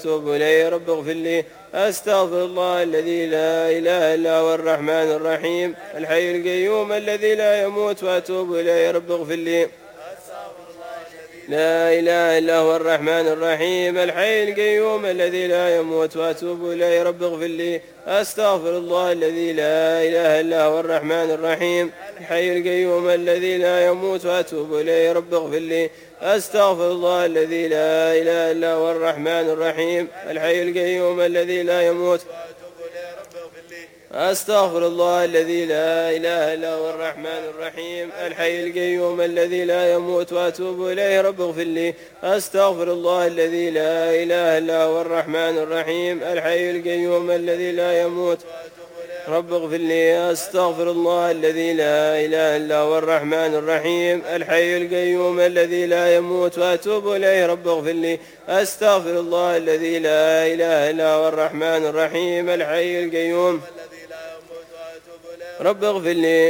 وأتوب إليه رب اغفر لي. أستغفر الله الذي لا إله إلا هو الرحمن الرحيم الحي القيوم الذي لا يموت وأتوب إليه رب اغفر لي. لا إله إلا هو الرحمن الرحيم الحي القيوم الذي لا يموت وأتوب إليه رب اغفر لي. أستغفر الله الذي لا إله إلا هو الرحمن الرحيم الحي القيوم الذي لا يموت وأتوب إليه رب اغفر لي. أستغفر الله الذي لا إله إلا هو الرحمن الرحيم الحي القيوم الذي لا يموت. أستغفر الله الذي لا إله إلا هو الرحمن الرحيم الحي القيوم الذي لا يموت وأتوب إليه رب اغفر لي. أستغفر الله الذي لا إله إلا هو الرحمن الرحيم الحي القيوم الذي لا يموت رب اغفر لي. أستغفر الله الذي لا إله إلا هو الرحمن الرحيم الحي القيوم الذي لا يموت وأتوب إليه رب اغفر لي. أستغفر الله الذي لا إله إلا هو الرحمن الرحيم الحي القيوم رب اغفر لي.